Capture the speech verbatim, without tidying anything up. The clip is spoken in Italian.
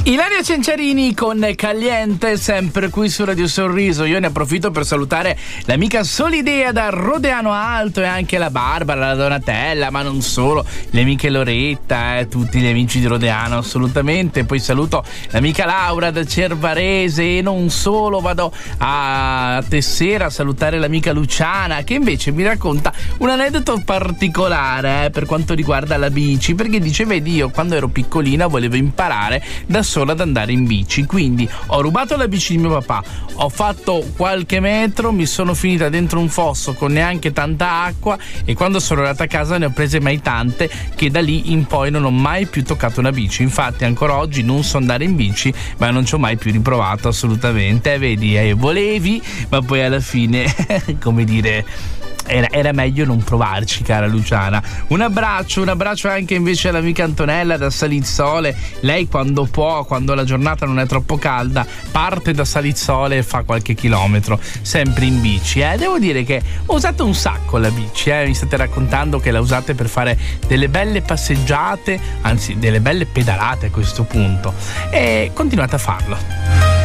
Ilaria Cenciarini con Caliente, sempre qui su Radio Sorriso. Io ne approfitto per salutare l'amica Solidea da Rodeano Alto e anche la Barbara, la Donatella, ma non solo, le amiche Loretta, eh, tutti gli amici di Rodeano, assolutamente. Poi saluto l'amica Laura da Cervarese e non solo, vado a Tessera a salutare l'amica Luciana, che invece mi racconta un aneddoto particolare eh, per quanto riguarda la bici, perché dice: vedi, io quando ero piccolina volevo imparare da sola ad andare in bici, quindi ho rubato la bici di mio papà, ho fatto qualche metro, mi sono finita dentro un fosso con neanche tanta acqua e quando sono andata a casa ne ho prese mai tante che da lì in poi non ho mai più toccato una bici. Infatti ancora oggi non so andare in bici, ma non ci ho mai più riprovato assolutamente. Eh, vedi, eh, volevi, ma poi alla fine come dire, Era, era meglio non provarci, cara Luciana. Un abbraccio, un abbraccio anche invece all'amica Antonella da Salizzole. Lei quando può, quando la giornata non è troppo calda, parte da Salizzole e fa qualche chilometro, sempre in bici. Eh. Devo dire che ho usato un sacco la bici, eh. Mi state raccontando che la usate per fare delle belle passeggiate, anzi delle belle pedalate a questo punto. E continuate a farlo.